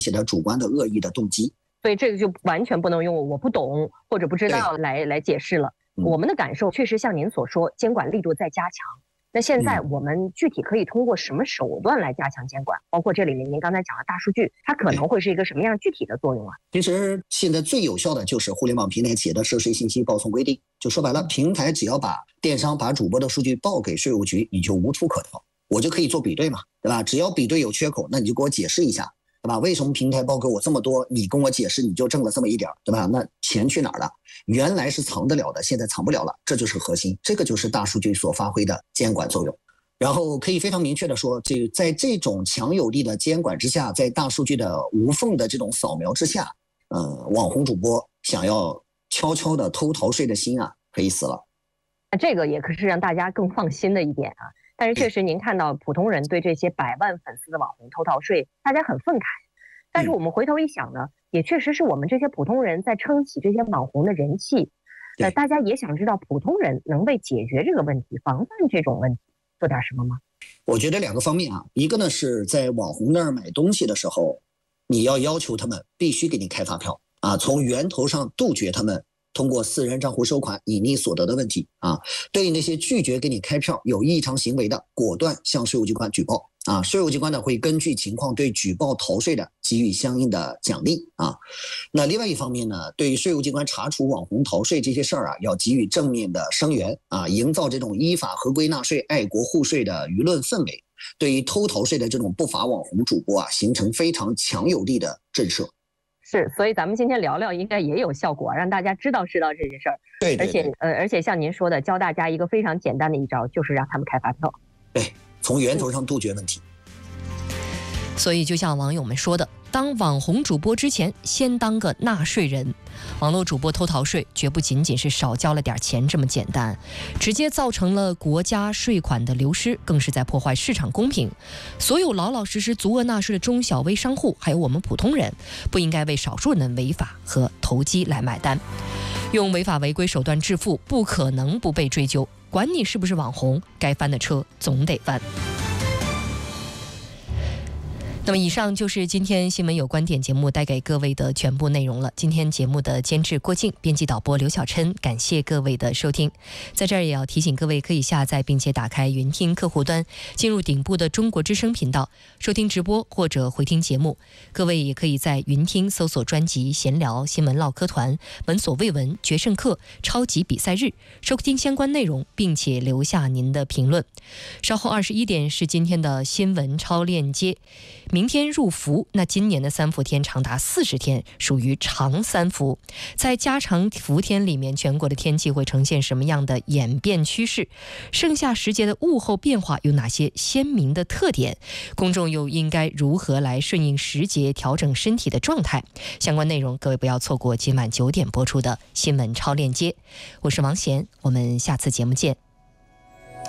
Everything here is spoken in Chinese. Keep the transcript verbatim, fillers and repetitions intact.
些的主观的恶意的动机。 所以这个就完全不能用我不懂或者不知道来来解释了。 嗯、 我们的感受确实像您所说，监管力度在加强。那现在我们具体可以通过什么手段来加强监管？包括这里面您刚才讲的大数据，它可能会是一个什么样具体的作用啊？ 其实现在最有效的就是互联网平台企业的涉税信息报送规定。就说白了，平台只要把电商把主播的数据报给税务局，你就无处可逃，我就可以做比对嘛，对吧？只要比对有缺口，那你就给我解释一下，对吧？为什么平台报给我这么多，你跟我解释你就挣了这么一点，对吧？那钱去哪儿了？原来是藏得了的，现在藏不了了，这就是核心，这个就是大数据所发挥的监管作用。然后可以非常明确的说，这在这种强有力的监管之下，在大数据的无缝的这种扫描之下，呃，网红主播想要悄悄的偷逃税的心啊，可以死了。 这个也可是让大家更放心的一点啊。但是确实，您看到普通人对这些百万粉丝的网红偷逃税，大家很愤慨。但是我们回头一想呢，也确实是我们这些普通人在撑起这些网红的人气。呃，大家也想知道普通人能为解决这个问题、防范这种问题做点什么吗？ 我觉得两个方面啊，一个呢是在网红那儿买东西的时候，你要要求他们必须给你开发票啊，从源头上杜绝他们通过私人账户收款隐匿所得的问题啊。对于那些拒绝给你开票有异常行为的，果断向税务机关举报啊。税务机关呢会根据情况对举报逃税的给予相应的奖励啊。那另外一方面呢，对于税务机关查处网红逃税这些事儿啊，要给予正面的声援啊，营造这种依法合规纳税、爱国护税的舆论氛围，对于偷逃税的这种不法网红主播啊，形成非常强有力的震慑。 是，所以咱们今天聊聊应该也有效果，让大家知道知道这些事儿。 对, 对, 对， 而且呃，而且像您说的，教大家一个非常简单的一招，就是让他们开发票。 对，从源头上杜绝问题。 所以就像网友们说的，当网红主播之前，先当个纳税人。网络主播偷逃税，绝不仅仅是少交了点钱这么简单，直接造成了国家税款的流失，更是在破坏市场公平。所有老老实实足额纳税的中小微商户，还有我们普通人，不应该为少数人的违法和投机来买单。用违法违规手段致富，不可能不被追究，管你是不是网红，该翻的车总得翻。那么以上就是今天新闻有观点节目带给各位的全部内容了。今天节目的监制郭靖，编辑导播刘小琛，感谢各位的收听。在这儿也要提醒各位，可以下载并且打开云听客户端，进入顶部的中国之声频道收听直播或者回听节目。各位也可以在云听搜索专辑闲聊、新闻唠嗑团、闻所未闻、决胜客、超级比赛日收听相关内容，并且留下您的评论。稍后二十一点是今天的新闻超链接。明天入伏，那今年的三伏天长达四十天，属于长三伏。在加长伏天里面，全国的天气会呈现什么样的演变趋势？盛夏时节的物候变化有哪些鲜明的特点？公众又应该如何来顺应时节，调整身体的状态？相关内容各位不要错过今晚九点播出的新闻超链接。我是王贤，我们下次节目见。